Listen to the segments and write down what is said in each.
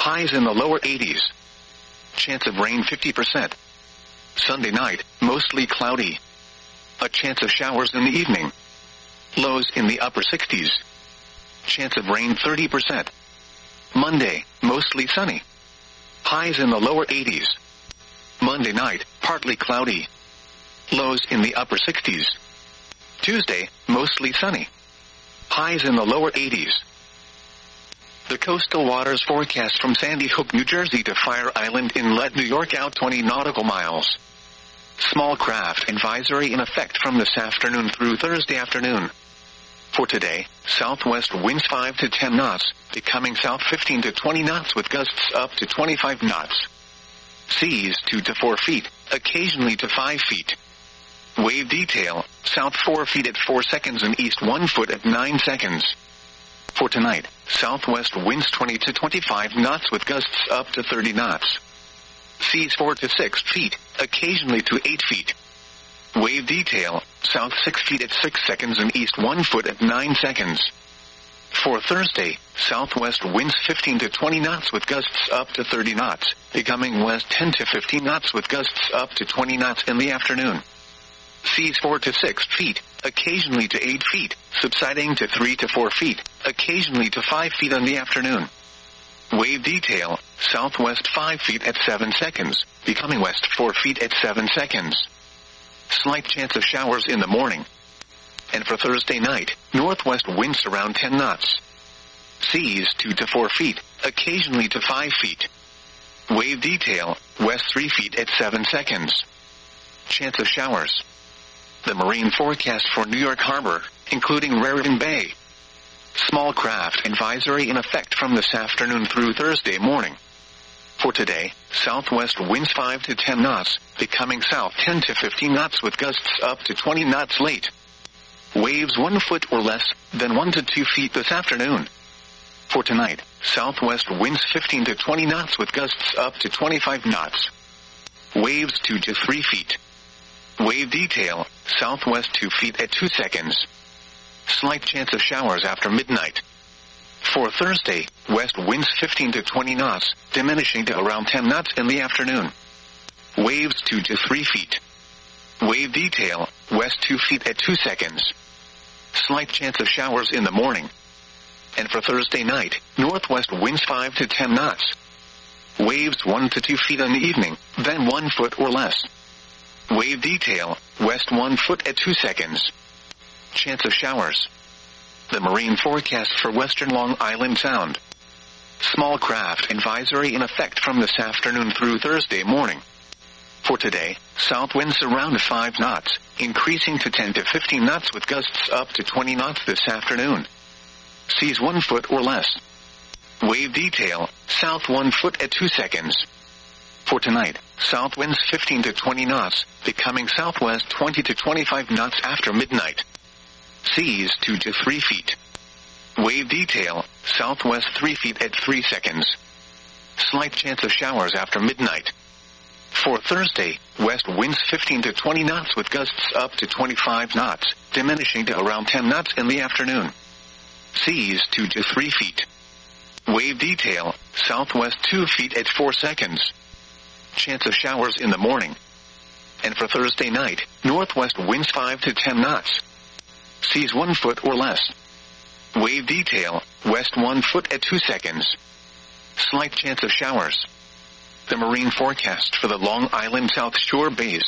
Highs in the lower 80s. Chance of rain 50%. Sunday night, mostly cloudy. A chance of showers in the evening. Lows in the upper 60s. Chance of rain 30%. Monday, mostly sunny. Highs in the lower 80s. Monday night, partly cloudy. Lows in the upper 60s. Tuesday, mostly sunny. Highs in the lower 80s. The coastal waters forecast from Sandy Hook, New Jersey to Fire Island Inlet, New York out 20 nautical miles. Small craft advisory in effect from this afternoon through Thursday afternoon. For today, southwest winds 5 to 10 knots, becoming south 15 to 20 knots with gusts up to 25 knots. Seas 2 to 4 feet, occasionally to 5 feet. Wave detail, south 4 feet at 4 seconds and east 1 foot at 9 seconds. For tonight, southwest winds 20 to 25 knots with gusts up to 30 knots. Seas 4 to 6 feet, occasionally to 8 feet. Wave detail, south 6 feet at 6 seconds and east 1 foot at 9 seconds. For Thursday, southwest winds 15 to 20 knots with gusts up to 30 knots, becoming west 10 to 15 knots with gusts up to 20 knots in the afternoon. Seas 4 to 6 feet, occasionally to 8 feet, subsiding to 3 to 4 feet, occasionally to 5 feet in the afternoon. Wave detail, southwest 5 feet at 7 seconds, becoming west 4 feet at 7 seconds. Slight chance of showers in the morning. And for Thursday night, northwest winds around 10 knots. Seas 2 to 4 feet, occasionally to 5 feet. Wave detail, west 3 feet at 7 seconds. Chance of showers. The marine forecast for New York Harbor, including Raritan Bay. Small craft advisory in effect from this afternoon through Thursday morning. For today, southwest winds 5 to 10 knots, becoming south 10 to 15 knots with gusts up to 20 knots late. Waves 1 foot or less, then 1 to 2 feet this afternoon. For tonight, southwest winds 15 to 20 knots with gusts up to 25 knots. Waves 2 to 3 feet. Wave detail, southwest 2 feet at 2 seconds. Slight chance of showers after midnight. For Thursday, west winds 15 to 20 knots, diminishing to around 10 knots in the afternoon. Waves 2 to 3 feet. Wave detail, west 2 feet at 2 seconds. Slight chance of showers in the morning. And for Thursday night, northwest winds 5 to 10 knots. Waves 1 to 2 feet in the evening, then 1 foot or less. Wave detail, west 1 foot at 2 seconds. Chance of showers. The marine forecast for western Long Island Sound. Small craft advisory in effect from this afternoon through Thursday morning. For today, south winds around 5 knots, increasing to 10 to 15 knots with gusts up to 20 knots this afternoon. Seas 1 foot or less. Wave detail, south 1 foot at 2 seconds. For tonight, south winds 15 to 20 knots, becoming southwest 20 to 25 knots after midnight. Seas 2 to 3 feet. Wave detail, southwest 3 feet at 3 seconds. Slight chance of showers after midnight. For Thursday, west winds 15 to 20 knots with gusts up to 25 knots, diminishing to around 10 knots in the afternoon. Seas 2 to 3 feet. Wave detail, southwest 2 feet at 4 seconds. Chance of showers in the morning. And for Thursday night, northwest winds 5 to 10 knots. Seas 1 foot or less. Wave detail, west 1 foot at 2 seconds. Slight chance of showers. The marine forecast for the Long Island South Shore bays.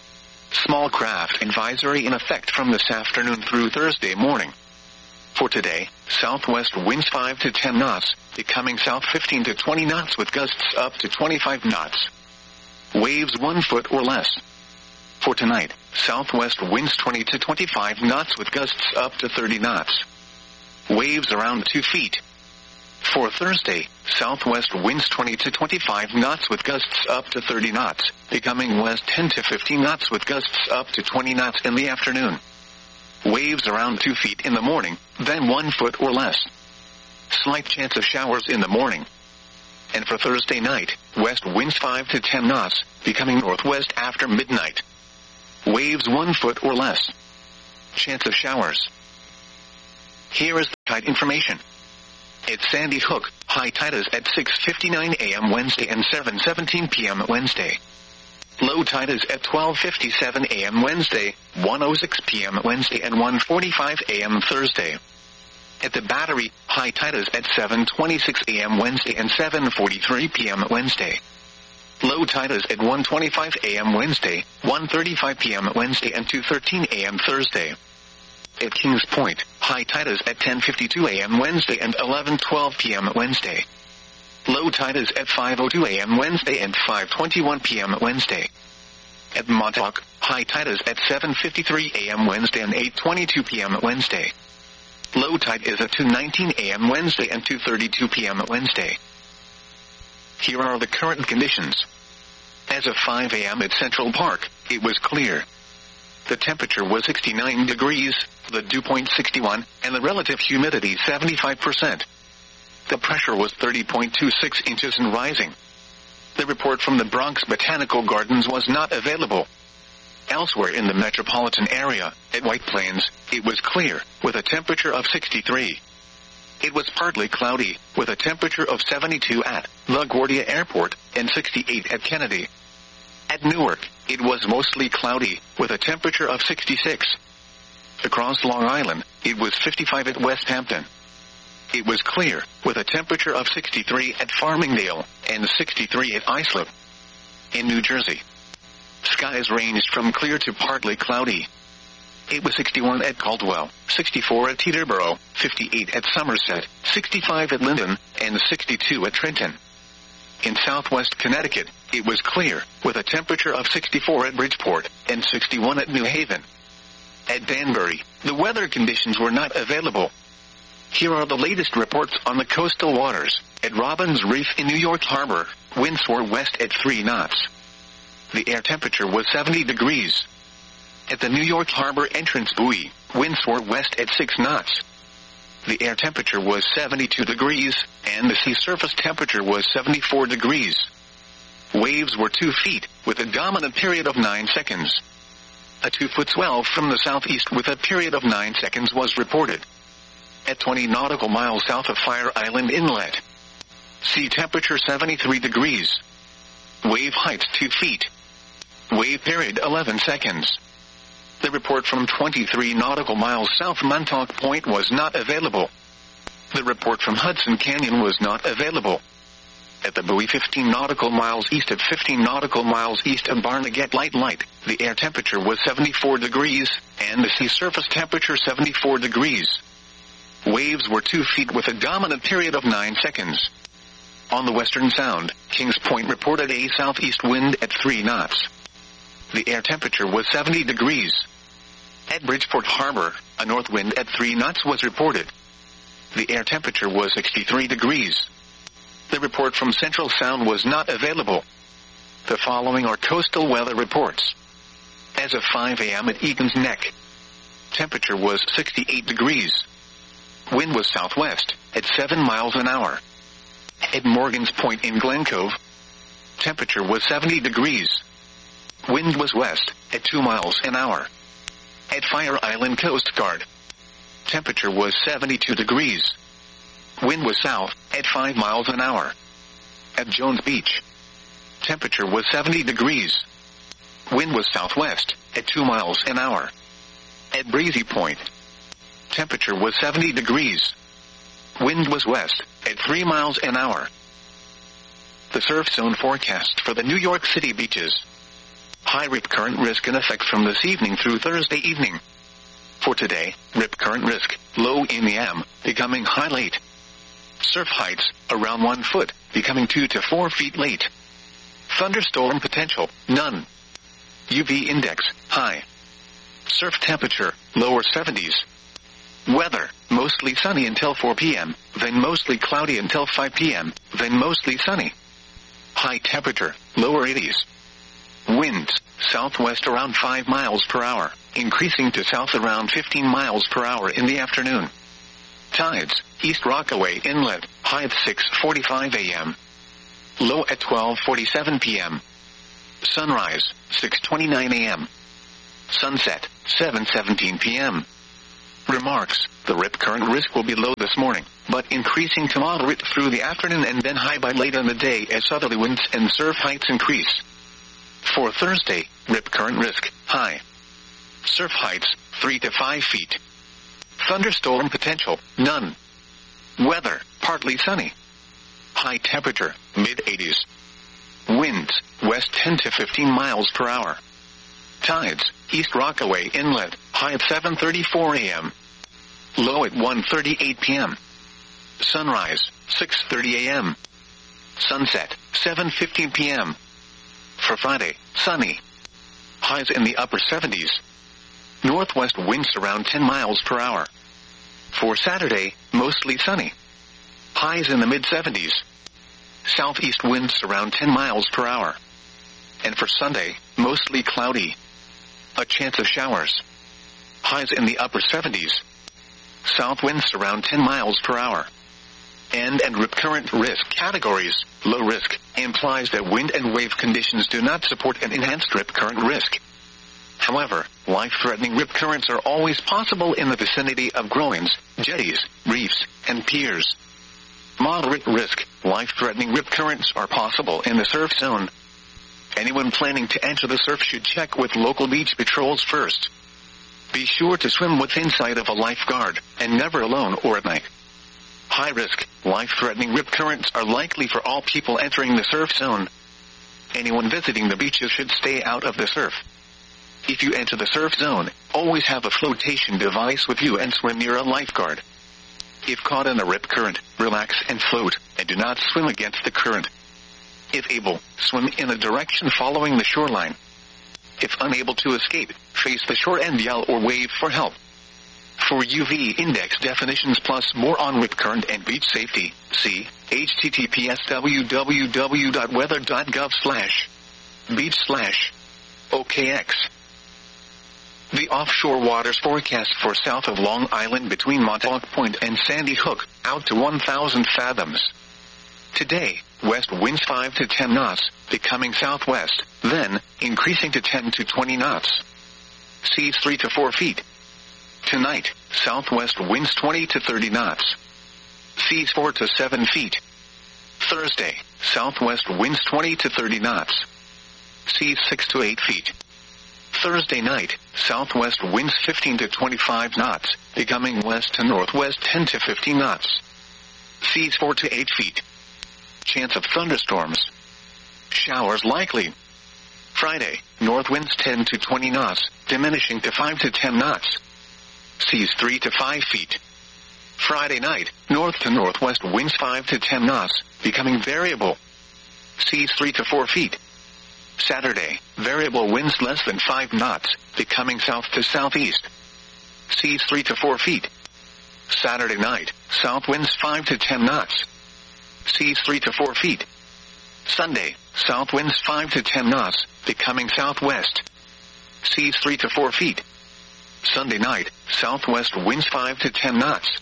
Small craft advisory in effect from this afternoon through Thursday morning. For today, southwest winds 5 to 10 knots, becoming south 15 to 20 knots with gusts up to 25 knots. Waves 1 foot or less. For tonight, southwest winds 20 to 25 knots with gusts up to 30 knots. Waves around 2 feet. For Thursday, southwest winds 20 to 25 knots with gusts up to 30 knots, becoming west 10 to 15 knots with gusts up to 20 knots in the afternoon. Waves around 2 feet in the morning, then 1 foot or less. Slight chance of showers in the morning. And for Thursday night, west winds 5 to 10 knots, becoming northwest after midnight. Waves 1 foot or less. Chance of showers. Here is the tide information. At Sandy Hook, high tide is at 6:59 a.m. Wednesday and 7:17 p.m. Wednesday. Low tide is at 12:57 a.m. Wednesday, 1:06 p.m. Wednesday and 1:45 a.m. Thursday. At the Battery, high tide is at 7:26 a.m. Wednesday and 7:43 p.m. Wednesday. Low tide is at 1:25 a.m. Wednesday, 1:35 p.m. Wednesday and 2:13 a.m. Thursday. At Kings Point, high tide is at 10:52 a.m. Wednesday and 11:12 p.m. Wednesday. Low tide is at 5:02 a.m. Wednesday and 5:21 p.m. Wednesday. At Montauk, high tide is at 7:53 a.m. Wednesday and 8:22 p.m. Wednesday. Low tide is at 2:19 a.m. Wednesday and 2:32 p.m. Wednesday. Here are the current conditions. As of 5 a.m. at Central Park, it was clear. The temperature was 69 degrees, the dew point 61, and the relative humidity 75%. The pressure was 30.26 inches and rising. The report from the Bronx Botanical Gardens was not available. Elsewhere in the metropolitan area, at White Plains, it was clear, with a temperature of 63. It was partly cloudy, with a temperature of 72 at LaGuardia Airport, and 68 at Kennedy. At Newark, it was mostly cloudy, with a temperature of 66. Across Long Island, it was 55 at West Hampton. It was clear, with a temperature of 63 at Farmingdale, and 63 at Islip. In New Jersey, skies ranged from clear to partly cloudy. It was 61 at Caldwell, 64 at Teterboro, 58 at Somerset, 65 at Linden, and 62 at Trenton. In southwest Connecticut, it was clear, with a temperature of 64 at Bridgeport, and 61 at New Haven. At Danbury, the weather conditions were not available. Here are the latest reports on the coastal waters. At Robbins Reef in New York Harbor, winds were west at 3 knots. The air temperature was 70 degrees. At the New York Harbor entrance buoy, winds were west at 6 knots. The air temperature was 72 degrees, and the sea surface temperature was 74 degrees. Waves were 2 feet, with a dominant period of 9 seconds. A 2-foot swell from the southeast with a period of 9 seconds was reported. At 20 nautical miles south of Fire Island Inlet. Sea temperature 73 degrees. Wave height 2 feet. Wave period 11 seconds. The report from 23 nautical miles south Montauk Point was not available. The report from Hudson Canyon was not available. At the buoy 15 nautical miles east of 15 nautical miles east of Barnegat Light, the air temperature was 74 degrees, and the sea surface temperature 74 degrees. Waves were 2 feet with a dominant period of 9 seconds. On the Western Sound, Kings Point reported a southeast wind at 3 knots. The air temperature was 70 degrees. At Bridgeport Harbor, a north wind at 3 knots was reported. The air temperature was 63 degrees. The report from Central Sound was not available. The following are coastal weather reports. As of 5 a.m. at Egan's Neck, temperature was 68 degrees. Wind was southwest, at 7 miles an hour. At Morgan's Point in Glen Cove, temperature was 70 degrees. Wind was west, at 2 miles an hour. At Fire Island Coast Guard, temperature was 72 degrees. Wind was south, at 5 miles an hour. At Jones Beach, temperature was 70 degrees. Wind was southwest, at 2 miles an hour. At Breezy Point, temperature was 70 degrees. Wind was west, at 3 miles an hour. The surf zone forecast for the New York City beaches. High rip current risk in effect from this evening through Thursday evening. For today, rip current risk, low in the AM, becoming high late. Surf heights, around 1 foot, becoming 2 to 4 feet late. Thunderstorm potential, none. UV index, high. Surf temperature, lower 70s. Weather, mostly sunny until 4 p.m., then mostly cloudy until 5 p.m., then mostly sunny. High temperature, lower 80s. Winds, southwest around 5 miles per hour, increasing to south around 15 miles per hour in the afternoon. Tides, East Rockaway Inlet, high at 6:45 a.m. Low at 12:47 p.m. Sunrise, 6:29 a.m. Sunset, 7:17 p.m. Remarks, the rip current risk will be low this morning, but increasing to moderate through the afternoon and then high by late in the day as southerly winds and surf heights increase. For Thursday, rip current risk, high. Surf heights, 3 to 5 feet. Thunderstorm potential, none. Weather, partly sunny. High temperature, mid-80s. Winds, west 10 to 15 miles per hour. Tides, East Rockaway Inlet, high at 7:34 a.m. Low at 1:38 p.m. Sunrise, 6:30 a.m. Sunset, 7:15 p.m. For Friday, sunny. Highs in the upper 70s. Northwest winds around 10 miles per hour. For Saturday, mostly sunny. Highs in the mid-70s. Southeast winds around 10 miles per hour. And for Sunday, mostly cloudy. A chance of showers. Highs in the upper 70s. South winds around 10 miles per hour. And rip current risk categories. Low risk implies that wind and wave conditions do not support an enhanced rip current risk. However, life-threatening rip currents are always possible in the vicinity of groins, jetties, reefs, and piers. Moderate risk, life-threatening rip currents are possible in the surf zone. Anyone planning to enter the surf should check with local beach patrols first. Be sure to swim within sight of a lifeguard, and never alone or at night. High risk, life-threatening rip currents are likely for all people entering the surf zone. Anyone visiting the beaches should stay out of the surf. If you enter the surf zone, always have a flotation device with you and swim near a lifeguard. If caught in a rip current, relax and float, and do not swim against the current. If able, swim in a direction following the shoreline. If unable to escape, face the shore and yell or wave for help. For UV index definitions plus more on rip current and beach safety, see https://wweather.gov/beach/OKX. The offshore waters forecast for south of Long Island between Montauk Point and Sandy Hook, out to 1,000 fathoms. Today, west winds 5 to 10 knots, becoming southwest, then increasing to 10 to 20 knots. Seas 3 to 4 feet. Tonight, southwest winds 20 to 30 knots. Seas 4 to 7 feet. Thursday, southwest winds 20 to 30 knots. Seas 6 to 8 feet. Thursday night, southwest winds 15 to 25 knots, becoming west to northwest 10 to 15 knots. Seas 4 to 8 feet. Chance of thunderstorms. Showers likely. Friday, north winds 10 to 20 knots, diminishing to 5 to 10 knots. Seas 3 to 5 feet. Friday night, north to northwest winds 5 to 10 knots, becoming variable. Seas 3 to 4 feet. Saturday, variable winds less than 5 knots, becoming south to southeast. Seas 3 to 4 feet. Saturday night, south winds 5 to 10 knots. Seas 3 to 4 feet. Sunday, south winds 5 to 10 knots, becoming southwest. Seas 3 to 4 feet. Sunday night, southwest winds 5 to 10 knots.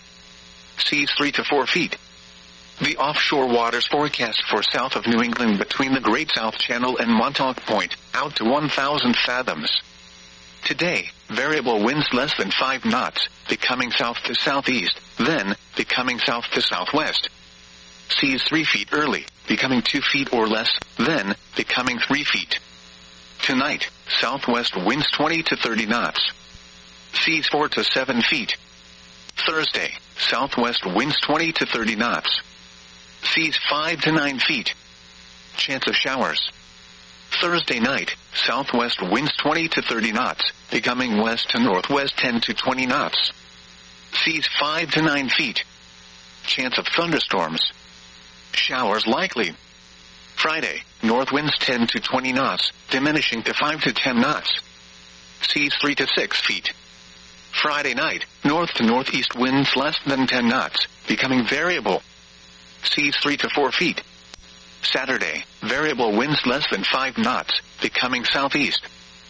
Seas 3 to 4 feet. The offshore waters forecast for south of New England between the Great South Channel and Montauk Point, out to 1,000 fathoms. Today, variable winds less than 5 knots, becoming south to southeast, then becoming south to southwest. Seas 3 feet early, becoming 2 feet or less, then becoming 3 feet. Tonight, southwest winds 20 to 30 knots. Seas 4 to 7 feet. Thursday, southwest winds 20 to 30 knots. Seas 5 to 9 feet. Chance of showers. Thursday night, southwest winds 20 to 30 knots, becoming west to northwest 10 to 20 knots. Seas 5 to 9 feet. Chance of thunderstorms. Showers likely. Friday, north winds 10 to 20 knots, diminishing to 5 to 10 knots. Seas 3 to 6 feet. Friday night, north to northeast winds less than 10 knots, becoming variable. Seas 3 to 4 feet. Saturday, variable winds less than 5 knots, becoming southeast.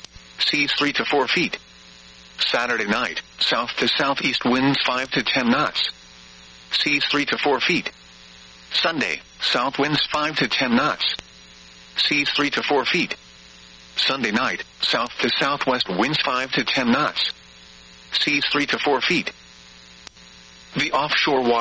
Seas 3 to 4 feet. Saturday night, south to southeast winds 5 to 10 knots. Seas 3 to 4 feet. Sunday, south winds 5 to 10 knots. Seas 3 to 4 feet. Sunday night, south to southwest winds 5 to 10 knots. Seas 3 to 4 feet. The offshore water